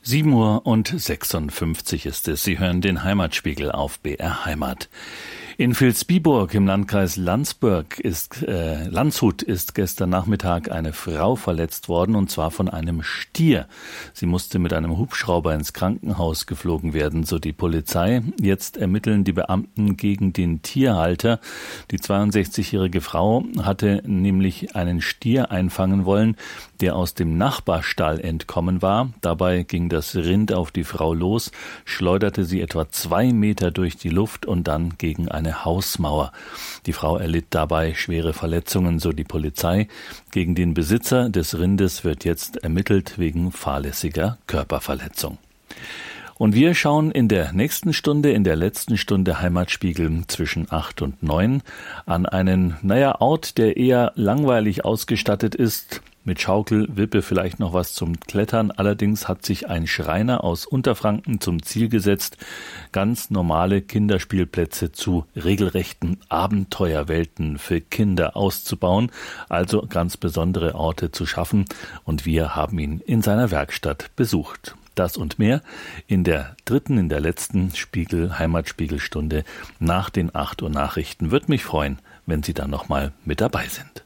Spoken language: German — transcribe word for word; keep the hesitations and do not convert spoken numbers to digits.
sieben Uhr und sechsundfünfzig ist es. Sie hören den Heimatspiegel auf B R Heimat. In Vilsbiburg im Landkreis Landsberg ist, äh, Landshut ist gestern Nachmittag eine Frau verletzt worden, und zwar von einem Stier. Sie musste mit einem Hubschrauber ins Krankenhaus geflogen werden, so die Polizei. Jetzt ermitteln die Beamten gegen den Tierhalter. Die zweiundsechzigjährige Frau hatte nämlich einen Stier einfangen wollen, der aus dem Nachbarstall entkommen war. Dabei ging das Rind auf die Frau los, schleuderte sie etwa zwei Meter durch die Luft und dann gegen eine Hausmauer. Die Frau erlitt dabei schwere Verletzungen, so die Polizei. Gegen den Besitzer des Rindes wird jetzt ermittelt wegen fahrlässiger Körperverletzung. Und wir schauen in der nächsten Stunde, in der letzten Stunde Heimatspiegel zwischen acht und neun an einen, naja, Ort, der eher langweilig ausgestattet ist. Mit Schaukel, Wippe, vielleicht noch was zum Klettern. Allerdings hat sich ein Schreiner aus Unterfranken zum Ziel gesetzt, ganz normale Kinderspielplätze zu regelrechten Abenteuerwelten für Kinder auszubauen, also ganz besondere Orte zu schaffen. Und wir haben ihn in seiner Werkstatt besucht. Das und mehr in der dritten, in der letzten Spiegel, Heimatspiegelstunde nach den acht Uhr Nachrichten. Würde mich freuen, wenn Sie dann nochmal mit dabei sind.